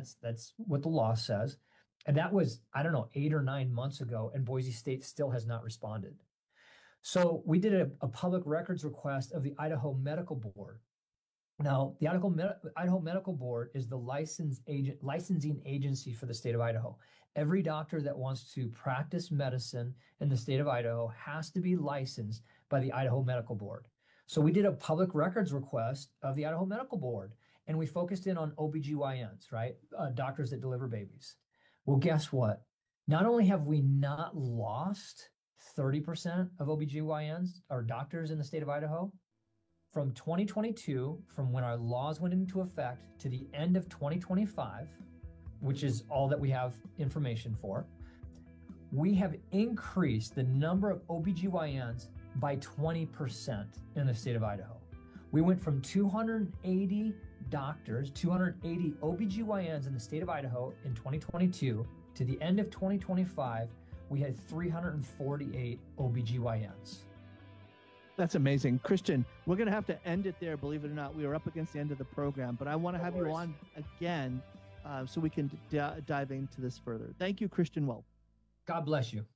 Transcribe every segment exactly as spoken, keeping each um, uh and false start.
That's that's what the law says. And that was, I don't know, eight or nine months ago, and Boise State still has not responded. So we did a, a public records request of the Idaho Medical Board. Now, the Idaho, Med Idaho Medical Board is the license agent, licensing agency for the state of Idaho. Every doctor that wants to practice medicine in the state of Idaho has to be licensed by the Idaho Medical Board. So we did a public records request of the Idaho Medical Board, and we focused in on O B G Y Ns, right? Uh, doctors that deliver babies. Well, guess what? Not only have we not lost thirty percent of O B G Y Ns or doctors in the state of Idaho, from twenty twenty-two, from when our laws went into effect to the end of twenty twenty-five, which is all that we have information for, we have increased the number of O B G Y Ns by twenty percent in the state of Idaho. We went from two hundred eighty doctors, two hundred eighty O B G Y Ns in the state of Idaho in twenty twenty-two, to the end of twenty twenty-five, we had three hundred forty-eight O B G Y Ns. That's amazing. Christian, we're going to have to end it there, believe it or not. We are up against the end of the program, but I want to have you on again uh, so we can d- dive into this further. Thank you, Christian Welp. God bless you.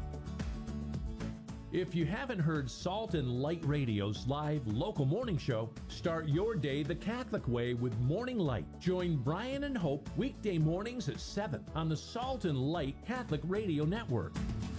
If you haven't heard Salt and Light Radio's live local morning show, start your day the Catholic way with Morning Light. Join Brian and Hope weekday mornings at seven on the Salt and Light Catholic Radio Network.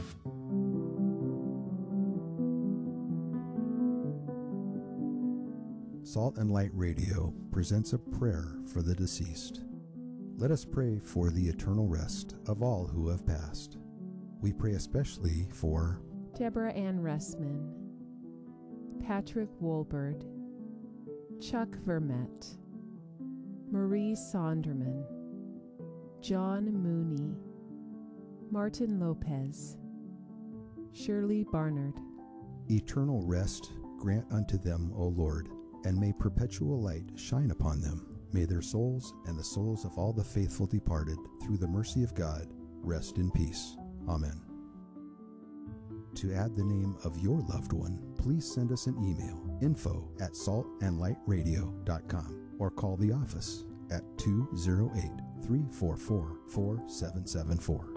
Salt and Light Radio presents a prayer for the deceased. Let us pray for the eternal rest of all who have passed. We pray especially for Deborah Ann Ressman, Patrick Wolberd, Chuck Vermette, Marie Sonderman, John Mooney, Martin Lopez, Shirley Barnard. Eternal rest grant unto them, O Lord, and may perpetual light shine upon them. May their souls and the souls of all the faithful departed, through the mercy of God, rest in peace. Amen. To add the name of your loved one, please send us an email, info at salt and light radio dot com, or call the office at two oh eight, three four four, four seven seven four.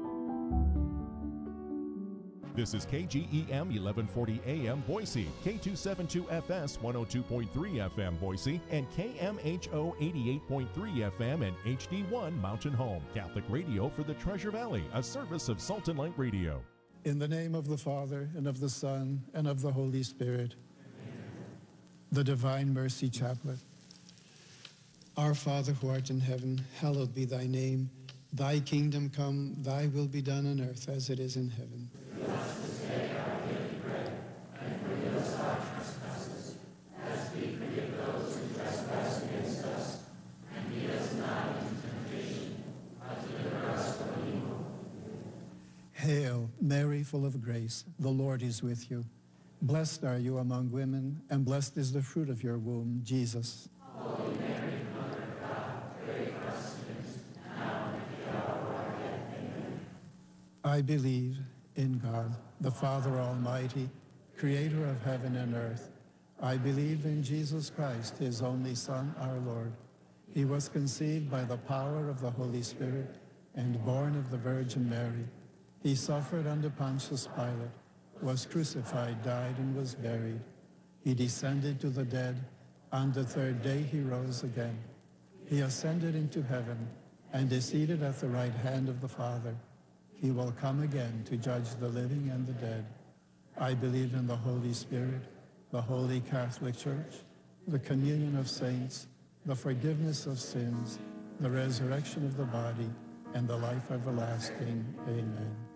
This is K G E M eleven forty A M Boise, K two seventy-two F S one oh two point three F M Boise, and K M H O eighty-eight point three F M and H D one Mountain Home. Catholic radio for the Treasure Valley, a service of Salt and Light Radio. In the name of the Father, and of the Son, and of the Holy Spirit. Amen. The Divine Mercy Chaplet. Our Father who art in heaven, hallowed be thy name. Thy kingdom come, thy will be done on earth as it is in heaven. Give us this day our daily bread, and forgive us our trespasses, as we forgive those who trespass against us. And lead us not into temptation, but deliver us from evil. Hail, Mary, full of grace, the Lord is with you. Blessed are you among women, and blessed is the fruit of your womb, Jesus. Holy Mary, Mother of God, pray for us sinners, now and at the hour of our death. Amen. I believe in God, the Father Almighty, creator of heaven and earth. I believe in Jesus Christ, his only Son, our Lord. He was conceived by the power of the Holy Spirit and born of the Virgin Mary. He suffered under Pontius Pilate, was crucified, died, and was buried. He descended to the dead. On the third day he rose again. He ascended into heaven and is seated at the right hand of the Father. He will come again to judge the living and the dead. I believe in the Holy Spirit, the Holy Catholic Church, the communion of saints, the forgiveness of sins, the resurrection of the body, and the life everlasting. Amen.